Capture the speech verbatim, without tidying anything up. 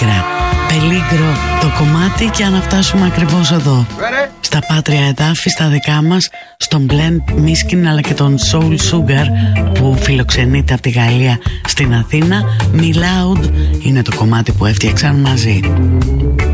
Πίκρα. Πελίγκρο το κομμάτι, και αν φτάσουμε ακριβώς εδώ στα πάτρια εδάφη, στα δικά μας, στον Blend Miskin αλλά και τον Soul Sugar που φιλοξενείται από τη Γαλλία στην Αθήνα. Me Loud είναι το κομμάτι που έφτιαξαν μαζί.